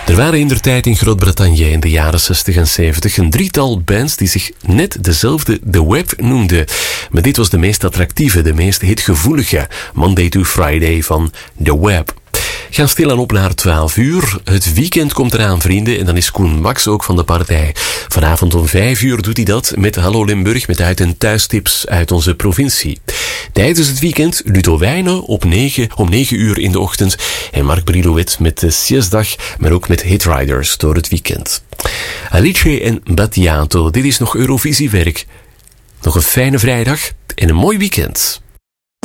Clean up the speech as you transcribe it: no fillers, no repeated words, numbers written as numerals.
Er waren indertijd in Groot-Brittannië in de jaren 60 en 70 een drietal bands die zich net dezelfde The Web noemden. Maar dit was de meest attractieve, de meest hitgevoelige Monday to Friday van The Web. Gaan stilaan op naar 12 uur. Het weekend komt eraan, vrienden. En dan is Koen Max ook van de partij. Vanavond om 5 uur doet hij dat met Hallo Limburg, met uit- en thuistips uit onze provincie. Tijdens het weekend Ludo Wijnen om 9 uur in de ochtend. En Mark Brilouet met de Siesdag, maar ook met Hitriders door het weekend. Alice en Battiato, dit is nog Eurovisiewerk. Nog een fijne vrijdag en een mooi weekend.